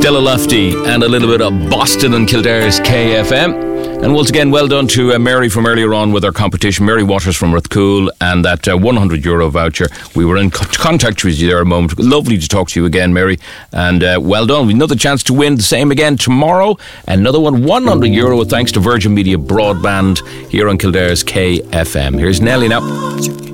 Stella Lofty and a little bit of Boston and Kildare's KFM. And once again, well done to Mary from earlier on with our competition, Mary Waters from Rathcoole, and that €100 voucher. We were in contact with you there a moment. Lovely to talk to you again, Mary, and well done. We've another chance to win the same again tomorrow. Another one, €100 thanks to Virgin Media Broadband here on Kildare's KFM. Here's Nelly now.